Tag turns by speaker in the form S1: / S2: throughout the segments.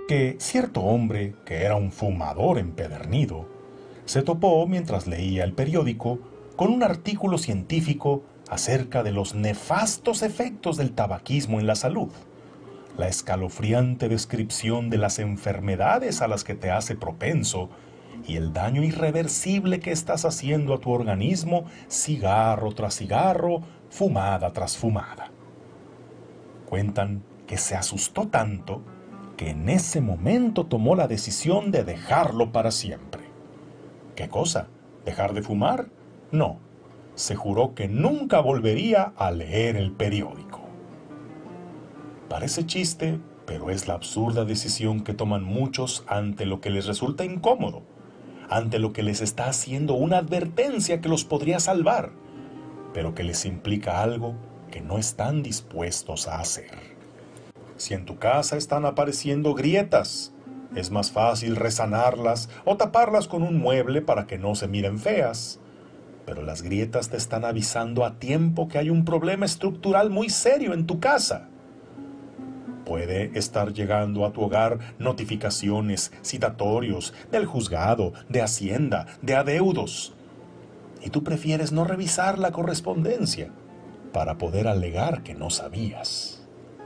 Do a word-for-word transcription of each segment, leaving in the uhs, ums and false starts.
S1: que cierto hombre, que era un fumador empedernido, se topó mientras leía el periódico con un artículo científico acerca de los nefastos efectos del tabaquismo en la salud, la escalofriante descripción de las enfermedades a las que te hace propenso y el daño irreversible que estás haciendo a tu organismo cigarro tras cigarro, fumada tras fumada. Cuentan que se asustó tanto que en ese momento tomó la decisión de dejarlo para siempre. ¿Qué cosa? ¿Dejar de fumar? No. Se juró que nunca volvería a leer el periódico. Parece chiste, pero es la absurda decisión que toman muchos ante lo que les resulta incómodo, ante lo que les está haciendo una advertencia que los podría salvar, pero que les implica algo que no están dispuestos a hacer. Si en tu casa están apareciendo grietas, es más fácil resanarlas o taparlas con un mueble para que no se miren feas. Pero las grietas te están avisando a tiempo que hay un problema estructural muy serio en tu casa. Puede estar llegando a tu hogar notificaciones, citatorios del juzgado, de Hacienda, de adeudos. Y tú prefieres no revisar la correspondencia para poder alegar que no sabías.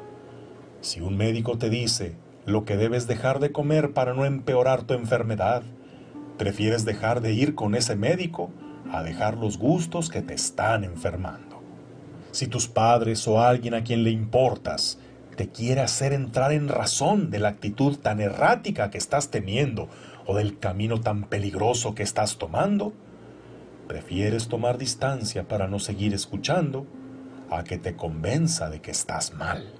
S1: Si un médico te dice lo que debes dejar de comer para no empeorar tu enfermedad, prefieres dejar de ir con ese médico a dejar los gustos que te están enfermando. Si tus padres o alguien a quien le importas te quiere hacer entrar en razón de la actitud tan errática que estás teniendo o del camino tan peligroso que estás tomando, prefieres tomar distancia para no seguir escuchando a que te convenza de que estás mal.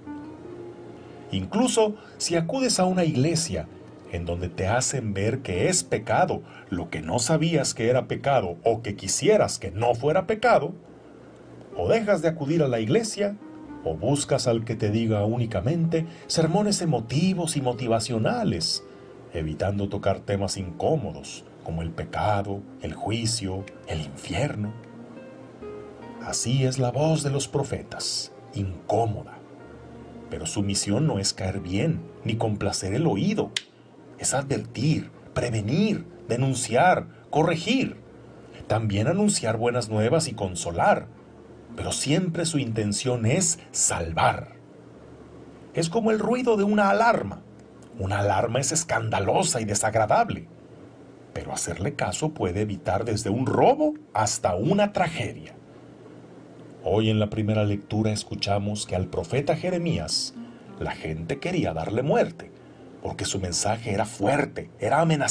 S1: Incluso si acudes a una iglesia en donde te hacen ver que es pecado lo que no sabías que era pecado o que quisieras que no fuera pecado, o dejas de acudir a la iglesia o buscas al que te diga únicamente sermones emotivos y motivacionales, evitando tocar temas incómodos como el pecado, el juicio, el infierno. Así es la voz de los profetas, incómoda. Pero su misión no es caer bien, ni complacer el oído. Es advertir, prevenir, denunciar, corregir. También anunciar buenas nuevas y consolar. Pero siempre su intención es salvar. Es como el ruido de una alarma. Una alarma es escandalosa y desagradable. Pero hacerle caso puede evitar desde un robo hasta una tragedia. Hoy en la primera lectura escuchamos que al profeta Jeremías la gente quería darle muerte, porque su mensaje era fuerte, era amenazante.